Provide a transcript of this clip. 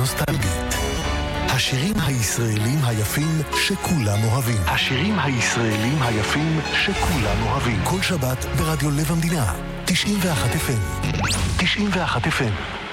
נוסטלגית. השירים הישראלים היפים שכולם אוהבים. השירים הישראלים היפים שכולם אוהבים. כל שבת ברדיו לב המדינה. 91 FM. 91 FM.